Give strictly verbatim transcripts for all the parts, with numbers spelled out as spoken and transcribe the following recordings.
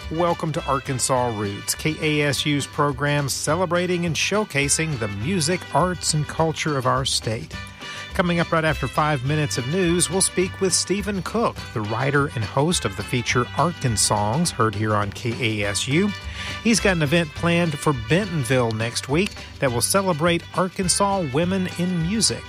Welcome to Arkansas Roots, K A S U's program celebrating and showcasing the music, arts, and culture of our state. Coming up right after five minutes of news, we'll speak with Stephen Cook, the writer and host of the feature Arkansongs, heard here on K A S U. He's got an event planned for Bentonville next week that will celebrate Arkansas women in music.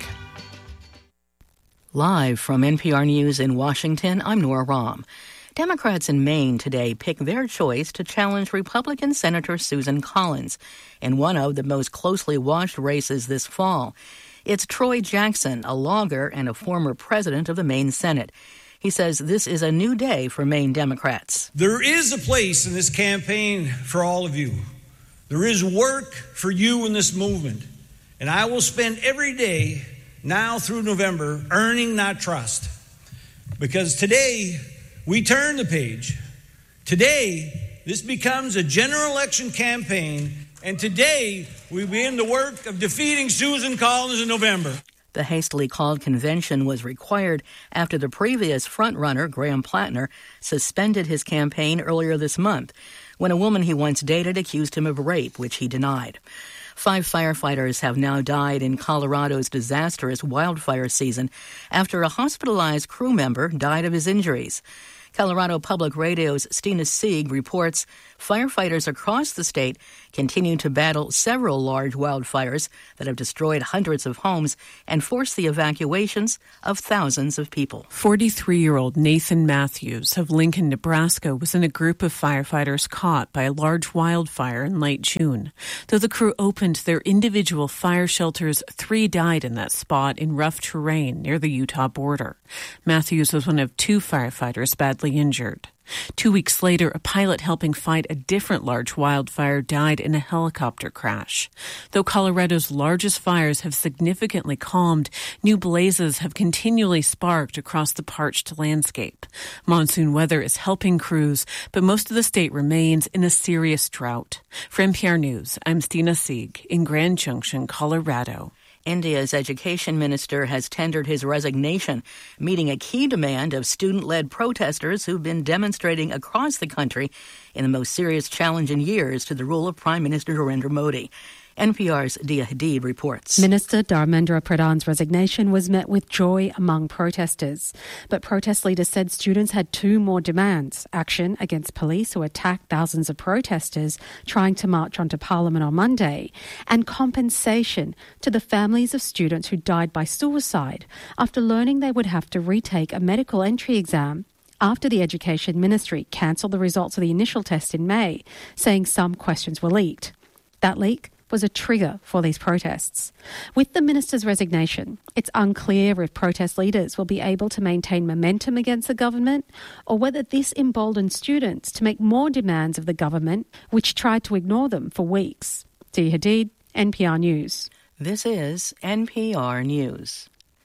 Live from N P R News in Washington, I'm Nora Rahm. Democrats in Maine today picked their choice to challenge Republican Senator Susan Collins in one of the most closely watched races this fall. It's Troy Jackson, a logger and a former president of the Maine Senate. He says this is a new day for Maine Democrats. There is a place in this campaign for all of you. There is work for you in this movement. And I will spend every day now through November earning that trust. Because today, we turn the page. Today, this becomes a general election campaign, and today we begin the work of defeating Susan Collins in November. The hastily called convention was required after the previous frontrunner, Graham Plattner, suspended his campaign earlier this month when a woman he once dated accused him of rape, which he denied. Five firefighters have now died in Colorado's disastrous wildfire season after a hospitalized crew member died of his injuries. Colorado Public Radio's Stina Sieg reports firefighters across the state continue to battle several large wildfires that have destroyed hundreds of homes and forced the evacuations of thousands of people. forty-three-year-old Nathan Matthews of Lincoln, Nebraska, was in a group of firefighters caught by a large wildfire in late June. Though the crew opened their individual fire shelters, three died in that spot in rough terrain near the Utah border. Matthews was one of two firefighters badly injured. Two weeks later, a pilot helping fight a different large wildfire died in a helicopter crash. Though Colorado's largest fires have significantly calmed, new blazes have continually sparked across the parched landscape. Monsoon weather is helping crews, but most of the state remains in a serious drought. For N P R News, I'm Stina Sieg in Grand Junction, Colorado. India's education minister has tendered his resignation, meeting a key demand of student-led protesters who've been demonstrating across the country in the most serious challenge in years to the rule of Prime Minister Narendra Modi. N P R's Dia Hadid reports. Minister Dharmendra Pradhan's resignation was met with joy among protesters. But protest leaders said students had two more demands: action against police who attacked thousands of protesters trying to march onto Parliament on Monday, and compensation to the families of students who died by suicide after learning they would have to retake a medical entry exam after the Education Ministry cancelled the results of the initial test in May, saying some questions were leaked. That leak was a trigger for these protests. With the minister's resignation, it's unclear if protest leaders will be able to maintain momentum against the government or whether this emboldens students to make more demands of the government, which tried to ignore them for weeks. Dia Hadid, N P R News. This is N P R News.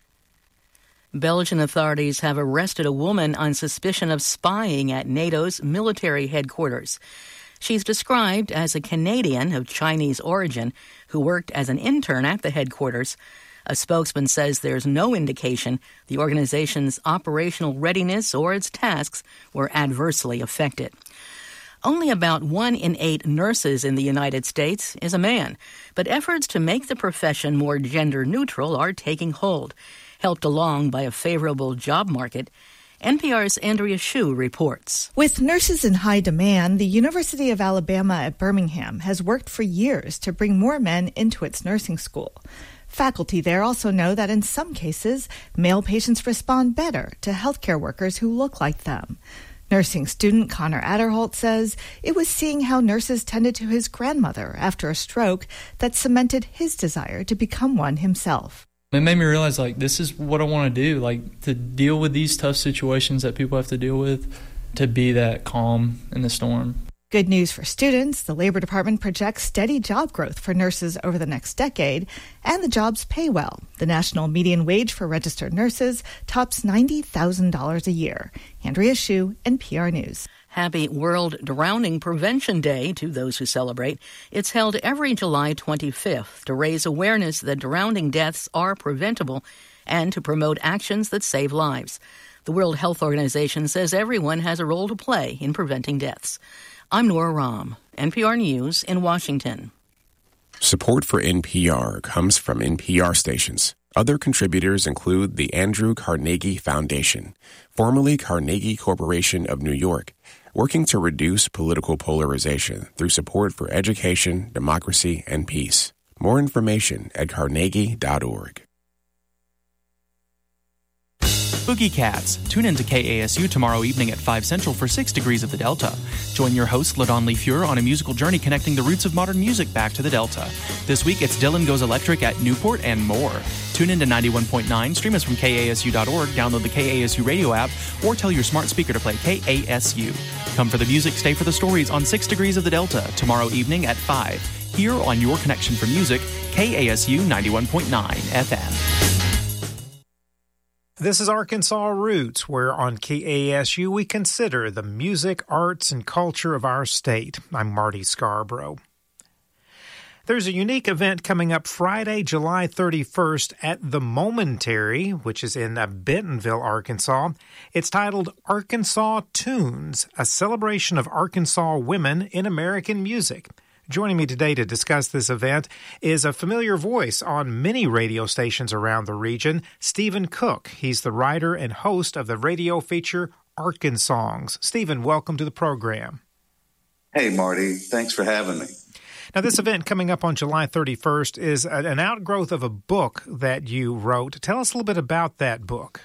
Belgian authorities have arrested a woman on suspicion of spying at NATO's military headquarters. She's described as a Canadian of Chinese origin who worked as an intern at the headquarters. A spokesman says there's no indication the organization's operational readiness or its tasks were adversely affected. Only about one in eight nurses in the United States is a man, but efforts to make the profession more gender neutral are taking hold, helped along by a favorable job market. N P R's Andrea Hsu reports. With nurses in high demand, the University of Alabama at Birmingham has worked for years to bring more men into its nursing school. Faculty there also know that in some cases, male patients respond better to healthcare workers who look like them. Nursing student Connor Adderholt says it was seeing how nurses tended to his grandmother after a stroke that cemented his desire to become one himself. It made me realize, like, this is what I want to do, like, to deal with these tough situations that people have to deal with, to be that calm in the storm. Good news for students. The Labor Department projects steady job growth for nurses over the next decade, and the jobs pay well. The national median wage for registered nurses tops ninety thousand dollars a year. Andrea Hsu, N P R News. Happy World Drowning Prevention Day to those who celebrate. It's held every July twenty-fifth to raise awareness that drowning deaths are preventable and to promote actions that save lives. The World Health Organization says everyone has a role to play in preventing deaths. I'm Nora Rahm, N P R News in Washington. Support for N P R comes from N P R stations. Other contributors include the Andrew Carnegie Foundation, formerly Carnegie Corporation of New York, working to reduce political polarization through support for education, democracy, and peace. More information at carnegie dot org. Boogie Cats. Tune in to K A S U tomorrow evening at five Central for six Degrees of the Delta. Join your host, LaDon Lee Fure, on a musical journey connecting the roots of modern music back to the Delta. This week, it's Dylan Goes Electric at Newport and more. Tune in to ninety-one point nine, stream us from K A S U dot org, download the K A S U radio app, or tell your smart speaker to play K A S U. Come for the music, stay for the stories on six Degrees of the Delta, tomorrow evening at five. Here on Your Connection for Music, K A S U ninety-one point nine F M. This is Arkansas Roots, where on K A S U we consider the music, arts, and culture of our state. I'm Marty Scarborough. There's a unique event coming up Friday, July thirty-first at The Momentary, which is in Bentonville, Arkansas. It's titled Arkansas Tunes, a celebration of Arkansas women in American music. Joining me today to discuss this event is a familiar voice on many radio stations around the region, Stephen Cook. He's the writer and host of the radio feature Arkansongs. Stephen, welcome to the program. Hey, Marty. Thanks for having me. Now, this event coming up on July thirty-first is an outgrowth of a book that you wrote. Tell us a little bit about that book.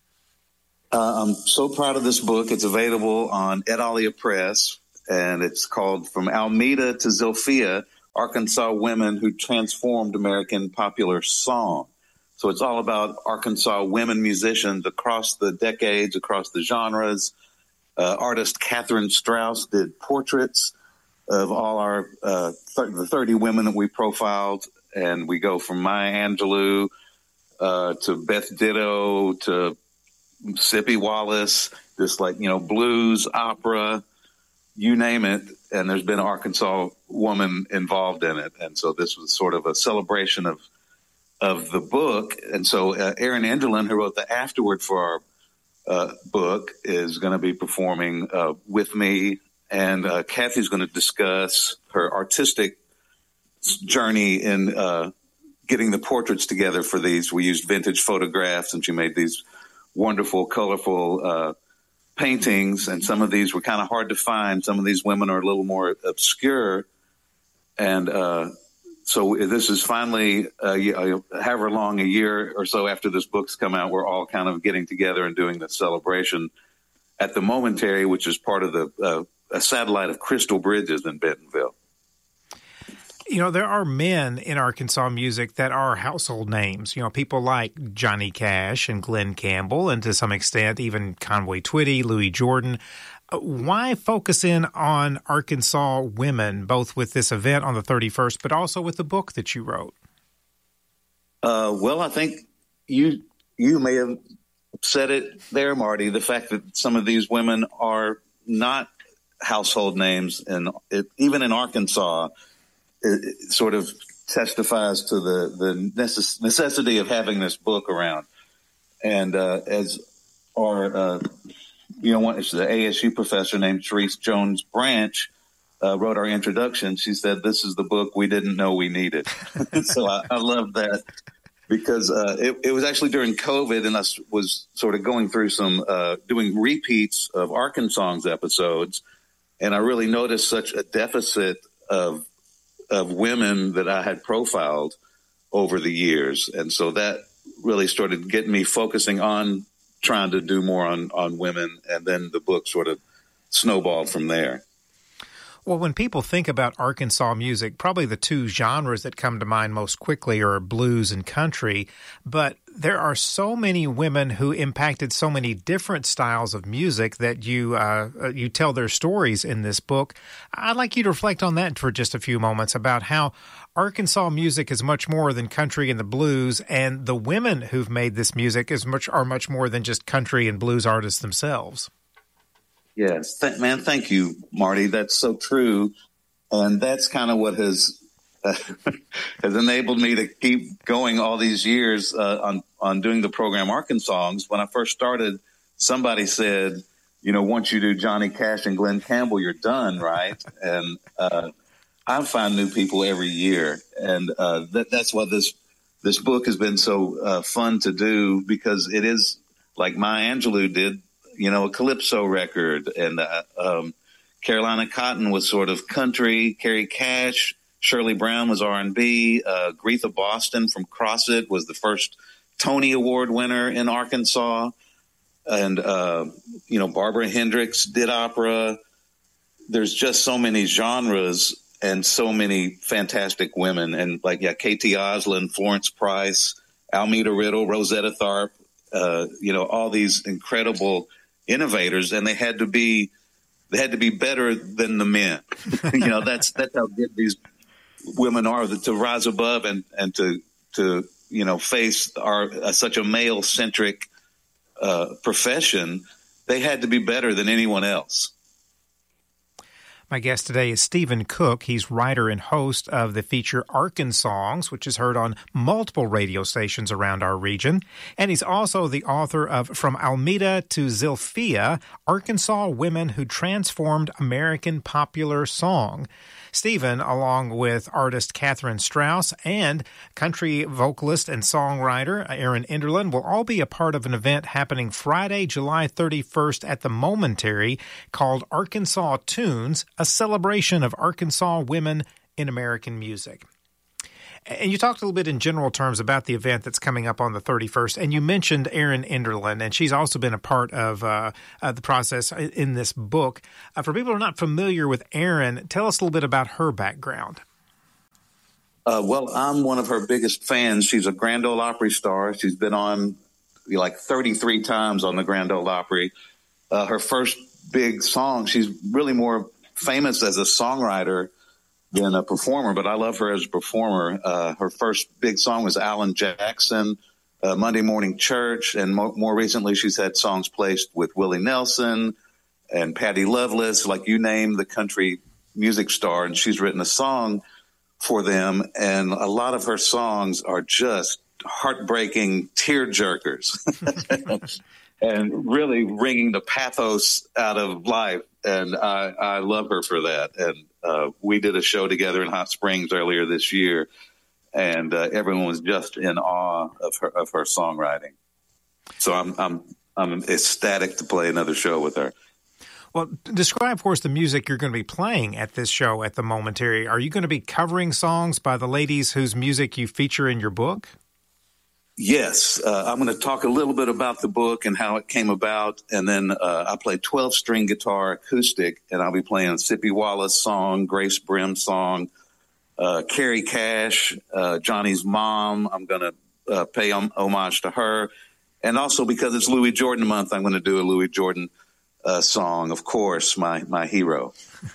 Uh, I'm so proud of this book. It's available on Edalia Press. And it's called From Almeda to Zilphia, Arkansas Women Who Transformed American Popular Song. So it's all about Arkansas women musicians across the decades, across the genres. Uh, artist Catherine Strauss did portraits of all our uh, th- the thirty women that we profiled. And we go from Maya Angelou uh, to Beth Ditto to Sippy Wallace, just like, you know, blues, opera, you name it, and there's been an Arkansas woman involved in it. And so this was sort of a celebration of of the book. And so uh, Erin Enderlin, who wrote the afterword for our uh, book, is going to be performing uh, with me. And uh, Kathy's going to discuss her artistic journey in uh, getting the portraits together for these. We used vintage photographs, and she made these wonderful, colorful uh paintings, and some of these were kind of hard to find. Some of these women are a little more obscure. And uh, so this is finally, uh, however long, a year or so after this book's come out, we're all kind of getting together and doing the celebration at the Momentary, which is part of the uh, a satellite of Crystal Bridges in Bentonville. You know, there are men in Arkansas music that are household names. You know, people like Johnny Cash and Glenn Campbell, and to some extent even Conway Twitty, Louis Jordan. Why focus in on Arkansas women, both with this event on the thirty-first, but also with the book that you wrote? Uh, well, I think you you may have said it there, Marty, the fact that some of these women are not household names, and even in Arkansas, it sort of testifies to the, the necess- necessity of having this book around. And uh, as our, uh, you know, one, it's the A S U professor named Therese Jones Branch uh, wrote our introduction. She said, "This is the book we didn't know we needed." So I, I love that, because uh, it, it was actually during COVID, and I was sort of going through some, uh, doing repeats of Arkansongs episodes, and I really noticed such a deficit of of women that I had profiled over the years. And so that really started getting me focusing on trying to do more on, on women. And then the book sort of snowballed from there. Well, when people think about Arkansas music, probably the two genres that come to mind most quickly are blues and country. But there are so many women who impacted so many different styles of music that you uh, you tell their stories in this book. I'd like you to reflect on that for just a few moments, about how Arkansas music is much more than country and the blues, and the women who've made this music is much are much more than just country and blues artists themselves. Yes, Th- man, thank you, Marty. That's so true. And that's kind of what has uh, has enabled me to keep going all these years uh, on, on doing the program Arkansongs. When I first started, somebody said, you know, once you do Johnny Cash and Glenn Campbell, you're done, right? And uh, I find new people every year, and uh, that, that's why this this book has been so uh, fun to do, because it is like Maya Angelou did, you know, a calypso record, and uh, um, Carolina Cotton was sort of country, Carrie Cash, Shirley Brown was R and B, uh, Greetha Boston from Crossit was the first Tony Award winner in Arkansas, and, uh, you know, Barbara Hendricks did opera. There's just so many genres and so many fantastic women, and like, yeah, Katie Osland, Florence Price, Almeda Riddle, Rosetta Tharpe, uh, you know, all these incredible innovators, and they had to be, they had to be better than the men. you know, that's, that's how good these women are, to rise above and, and to, to, you know, face our, uh, such a male centric, uh, profession. They had to be better than anyone else. My guest today is Stephen Cook. He's writer and host of the feature Arkansongs, which is heard on multiple radio stations around our region. And he's also the author of From Almeda to Zilphia, Arkansas Women Who Transformed American Popular Song. Stephen, along with artist Catherine Strauss and country vocalist and songwriter Erin Enderlin, will all be a part of an event happening Friday, July thirty-first at the Momentary called Arkansas Tunes, a celebration of Arkansas women in American music. And you talked a little bit in general terms about the event that's coming up on the thirty-first, and you mentioned Erin Enderlin, and she's also been a part of uh, uh, the process in this book. Uh, for people who are not familiar with Erin, tell us a little bit about her background. Uh, well, I'm one of her biggest fans. She's a Grand Ole Opry star. She's been on like thirty-three times on the Grand Ole Opry. Uh, her first big song, she's really more famous as a songwriter than a performer, but I love her as a performer. Uh, her first big song was Alan Jackson, uh, Monday Morning Church, and mo- more recently she's had songs placed with Willie Nelson and Patty Loveless, like you name the country music star, and she's written a song for them, and a lot of her songs are just heartbreaking tear jerkers and really wringing the pathos out of life, and I, I love her for that. And Uh, we did a show together in Hot Springs earlier this year, and uh, everyone was just in awe of her of her songwriting. So I'm I'm I'm ecstatic to play another show with her. Well, describe for us the music you're going to be playing at this show at the Momentary. Are you going to be covering songs by the ladies whose music you feature in your book? Yes, uh, I'm going to talk a little bit about the book and how it came about, and then uh, I play twelve-string guitar acoustic, and I'll be playing a Sippy Wallace song, Grace Brim song, uh, Carrie Cash, uh, Johnny's mom. I'm going to uh, pay om- homage to her, and also because it's Louis Jordan month, I'm going to do a Louis Jordan uh, song, of course, my my hero.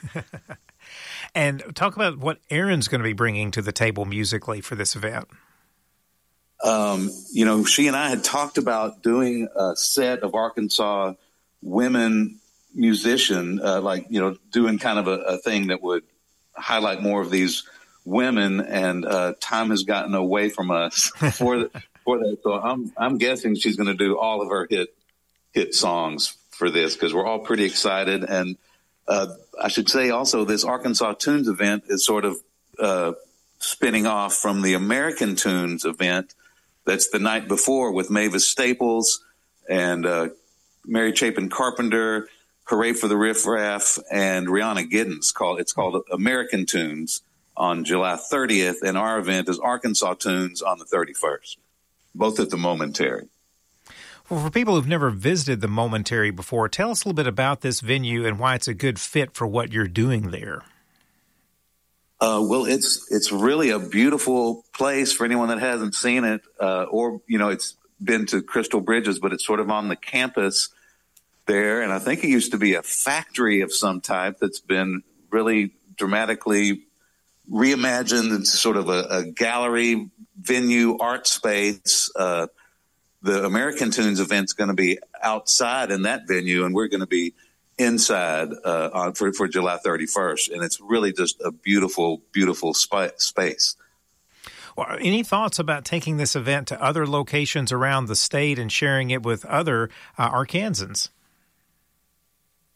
And talk about what Erin's going to be bringing to the table musically for this event. Um, you know, she and I had talked about doing a set of Arkansas women musician, uh, like, you know, doing kind of a, a thing that would highlight more of these women, and uh, time has gotten away from us for, the, for that. So I'm, I'm guessing she's going to do all of her hit, hit songs for this, because we're all pretty excited. And uh, I should say also this Arkansas Tunes event is sort of uh, spinning off from the American Tunes event. That's the night before with Mavis Staples and uh, Mary Chapin Carpenter, Hooray for the Riff Raff, and Rihanna Giddens. Called, it's called American Tunes on July thirtieth, and our event is Arkansas Tunes on the thirty-first, both at the Momentary. Well, for people who've never visited the Momentary before, tell us a little bit about this venue and why it's a good fit for what you're doing there. Uh, well, it's it's really a beautiful place for anyone that hasn't seen it, uh, or, you know, it's been to Crystal Bridges, but it's sort of on the campus there. And I think it used to be a factory of some type that's been really dramatically reimagined into sort of a, a gallery, venue, art space. Uh, the American Tunes event's going to be outside in that venue, and we're going to be inside uh, on, for, for July thirty-first. And it's really just a beautiful, beautiful sp- space. Well, any thoughts about taking this event to other locations around the state and sharing it with other uh, Arkansans?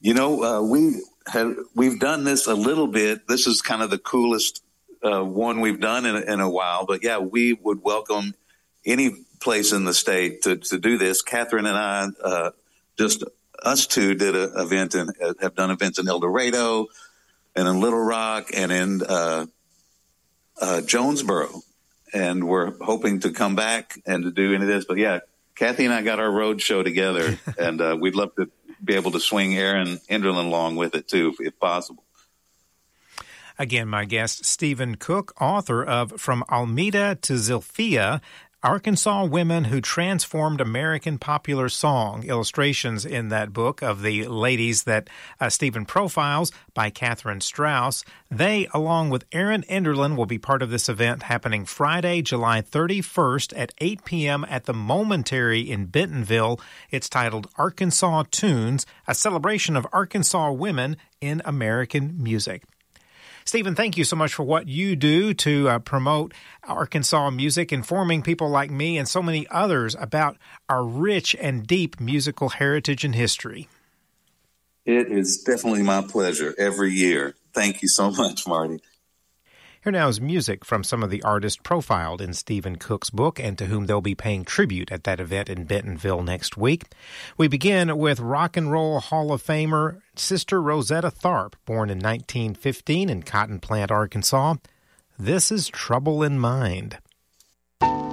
You know, uh, we have, we've done this a little bit. This is kind of the coolest uh, one we've done in, in a while. But, yeah, we would welcome any place in the state to, to do this. Catherine and I, uh, just us two, did an event and have done events in El Dorado and in Little Rock and in uh, uh, Jonesboro. And we're hoping to come back and to do any of this. But, yeah, Kathy and I got our road show together, and uh, we'd love to be able to swing Aaron Enderlin along with it, too, if, if possible. Again, my guest, Stephen Cook, author of From Almeda to Zilphia, Arkansas Women Who Transformed American Popular Song. Illustrations in that book of the ladies that uh, Stephen profiles by Catherine Strauss. They, along with Aaron Enderlin, will be part of this event happening Friday, July thirty-first at eight p.m. at the Momentary in Bentonville. It's titled Arkansas Tunes, a celebration of Arkansas women in American music. Stephen, thank you so much for what you do to uh, promote Arkansas music, informing people like me and so many others about our rich and deep musical heritage and history. It is definitely my pleasure every year. Thank you so much, Marty. Here now is music from some of the artists profiled in Stephen Cook's book and to whom they'll be paying tribute at that event in Bentonville next week. We begin with Rock and Roll Hall of Famer Sister Rosetta Tharpe, born in nineteen fifteen in Cotton Plant, Arkansas. This is Trouble in Mind.